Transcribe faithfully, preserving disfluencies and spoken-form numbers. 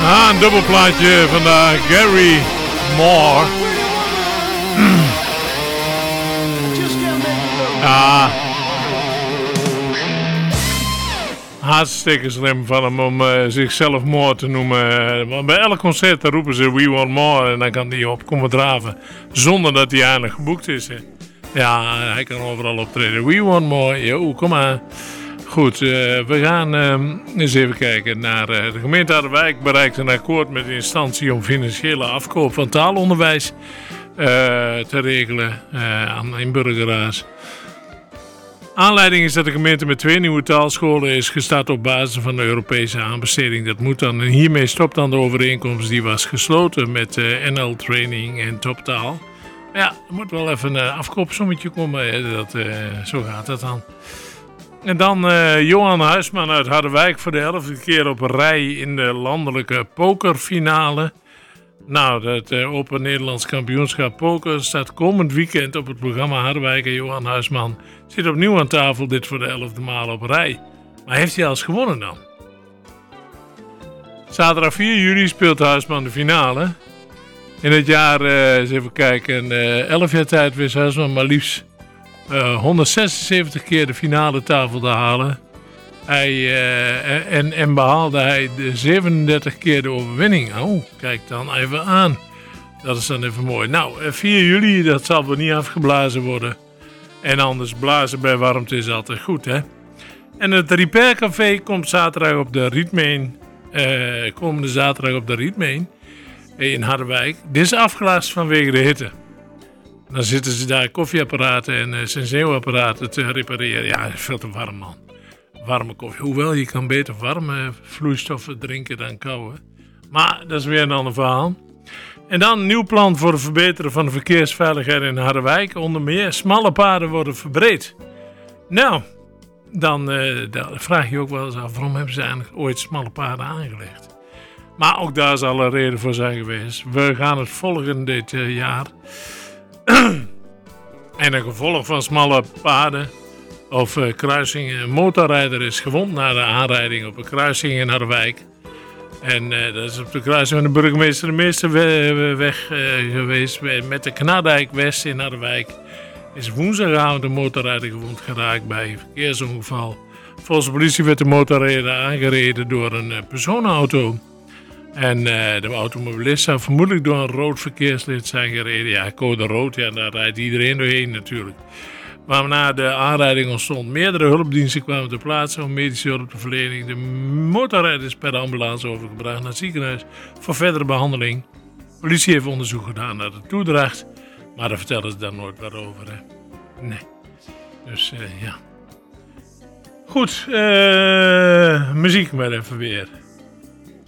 Ah, een dubbelplaatje van de Gary Moore. Ah. Hartstikke slim van hem om uh, zichzelf Moore te noemen. Want bij elk concert dan roepen ze We Want More en dan kan hij op komen draven. Zonder dat hij eigenlijk geboekt is. Hè. Ja, hij kan overal optreden. We Want More, yo, kom maar. Goed, uh, we gaan uh, eens even kijken naar uh, de gemeente Harderwijk bereikt een akkoord met de instantie om financiële afkoop van taalonderwijs uh, te regelen uh, aan inburgeraars. Aanleiding is dat de gemeente met twee nieuwe taalscholen is gestart op basis van de Europese aanbesteding. Dat moet dan en hiermee stopt dan de overeenkomst die was gesloten met uh, N L Training en Toptaal. Ja, er moet wel even een afkoopsommetje komen, hè. Dat, uh, zo gaat het dan. En dan uh, Johan Huisman uit Harderwijk voor de elfde keer op een rij in de landelijke pokerfinale. Nou, het uh, Open Nederlands Kampioenschap Poker staat komend weekend op het programma Harderwijk. En Johan Huisman zit opnieuw aan tafel, dit voor de elfde maal op een rij. Maar heeft hij al eens gewonnen dan? Zaterdag vier juli speelt Huisman de finale. In het jaar, uh, eens even kijken, uh, elf jaar tijd wist Huisman maar liefst uh, honderdzesenzeventig keer de finale tafel te halen. Hij, uh, en, en behaalde hij de zevenendertig keer de overwinning. Oh, kijk dan even aan. Dat is dan even mooi. Nou, vier juli, dat zal wel niet afgeblazen worden. En anders blazen bij warmte is altijd goed, hè. En het Repair Café komt zaterdag op de Rietmeen. Uh, komende zaterdag op de Rietmeen. In Harderwijk. Dit is afgelast vanwege de hitte. Dan zitten ze daar koffieapparaten en uh, senseeuwapparaten te repareren. Ja, het is veel te warm, man. Warme koffie. Hoewel, je kan beter warme vloeistoffen drinken dan koude. Maar dat is weer een ander verhaal. En dan een nieuw plan voor het verbeteren van de verkeersveiligheid in Harderwijk. Onder meer smalle paden worden verbreed. Nou, dan, uh, dan vraag je ook wel eens af waarom hebben ze eigenlijk ooit smalle paden aangelegd. Maar ook daar zal een reden voor zijn geweest. We gaan het volgen dit uh, jaar. En een gevolg van smalle paden of uh, kruisingen. Een motorrijder is gewond na de aanrijding op een kruising in Harderwijk. En uh, dat is op de kruising van de burgemeester de meeste we- weg uh, geweest. Met de Knardijk West in Harderwijk is woensdagavond een motorrijder gewond geraakt bij een verkeersongeval. Volgens de politie werd de motorrijder aangereden door een uh, personenauto. En uh, de automobilist zou vermoedelijk door een rood verkeerslicht zijn gereden. Ja, code rood, ja, daar rijdt iedereen doorheen natuurlijk. Waarna de aanrijding ontstond. Meerdere hulpdiensten kwamen ter plaatse om medische hulp te verlenen. De motorrijder is per de ambulance overgebracht naar het ziekenhuis voor verdere behandeling. De politie heeft onderzoek gedaan naar de toedracht, maar daar vertellen ze daar nooit wat over. Hè? Nee. Dus uh, ja. Goed, uh, muziek maar even weer.